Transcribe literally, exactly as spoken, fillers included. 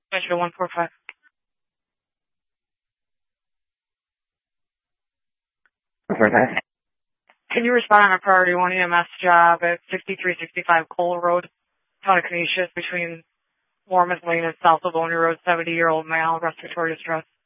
Metro one four five. Okay. Can you respond on a priority one E M S job at sixty-three sixty-five Cole Road, Town of Canisius, between Warmouth Lane and South Livonia Road, seventy-year-old male, respiratory distress?